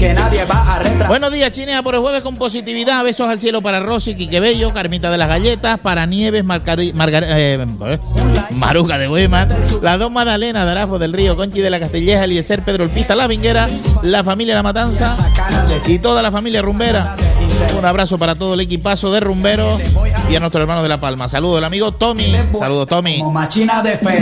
que nadie va a retratar. Buenos días, Chinea, por el jueves con positividad. Besos al cielo para Rosy, Quique Bello, Carmita de las Galletas, para Nieves, Maruca de Weimar, las dos Magdalenas de Arafo del Río, Conchi de la Castelleja, Eliezer, Pedro El Pista, La Vinguera, la familia La Matanza y toda la familia rumbera. Un abrazo para todo el equipazo de rumberos y a nuestro hermano de La Palma. Saludos, el amigo Tommy. Saludos, Tommy. Como machina de fe.